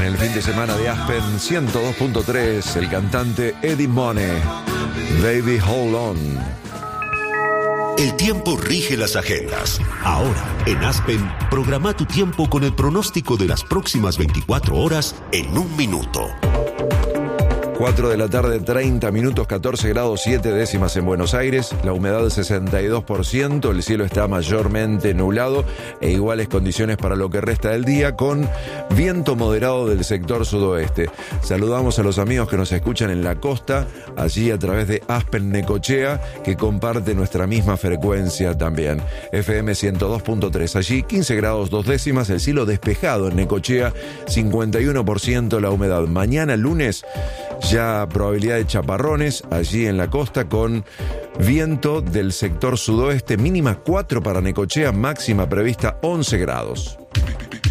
el fin de semana de Aspen 102.3, el cantante Eddie Money, Baby Hold On. El tiempo rige las agendas. Ahora, en Aspen, programa tu tiempo con el pronóstico de las próximas 24 horas en un minuto. 4 de la tarde, 30 minutos, 14 grados 7 décimas en Buenos Aires, la humedad del 62%, el cielo está mayormente nublado e iguales condiciones para lo que resta del día, con viento moderado del sector sudoeste. Saludamos a los amigos que nos escuchan en la costa, allí a través de Aspen Necochea, que comparte nuestra misma frecuencia también, FM 102.3, allí 15 grados 2 décimas, el cielo despejado en Necochea, 51% la humedad. Mañana lunes, ya probabilidad de chaparrones allí en la costa, con viento del sector sudoeste, mínima 4 para Necochea, máxima prevista 11 grados.